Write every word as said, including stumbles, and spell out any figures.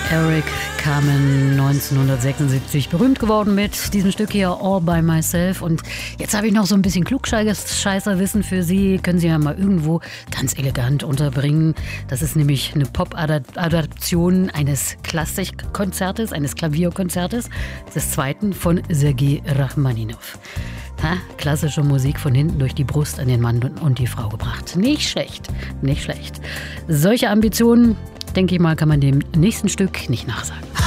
Eric Carmen, neunzehnhundertsechsundsiebzig berühmt geworden mit diesem Stück hier All by Myself. Und jetzt habe ich noch so ein bisschen Klugscheißerwissen für Sie. Können Sie ja mal irgendwo ganz elegant unterbringen. Das ist nämlich eine Pop-Adaption eines Klassikkonzertes, eines Klavierkonzertes, des zweiten von Sergei Rachmaninov. Ha, klassische Musik von hinten durch die Brust an den Mann und die Frau gebracht. Nicht schlecht, nicht schlecht. Solche Ambitionen, denke ich mal, kann man dem nächsten Stück nicht nachsagen.